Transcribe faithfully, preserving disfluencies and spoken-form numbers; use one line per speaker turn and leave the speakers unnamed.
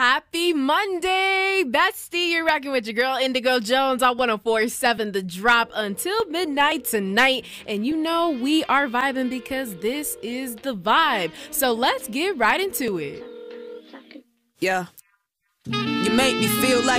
Happy Monday, bestie. You're rocking with your girl Indigo Jones on one oh four point seven The Drop until midnight tonight. And you know we are vibing because this is the vibe. So let's get right into it.
Yeah. You make me feel like